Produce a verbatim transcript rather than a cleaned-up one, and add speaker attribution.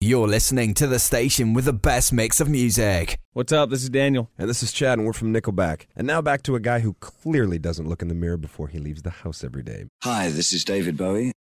Speaker 1: You're listening to the station with the best mix of music.
Speaker 2: What's up? This is Daniel.
Speaker 3: And this is Chad, and we're from Nickelback. And now back to a guy who clearly doesn't look in the mirror before he leaves the house every day.
Speaker 4: Hi, this is David Bowie,